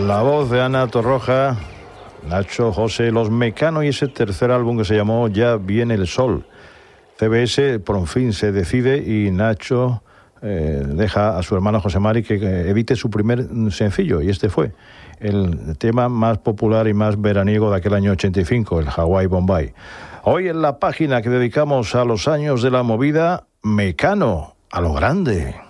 La voz de Ana Torroja, Nacho, José, Los Mecano y ese tercer álbum que se llamó Ya viene el sol. CBS por fin se decide y Nacho deja a su hermano José Mari que edite su primer sencillo, y este fue el tema más popular y más veraniego de aquel año 85, el Hawaii Bombay. Hoy en la página que dedicamos a los años de la movida, Mecano, a lo grande.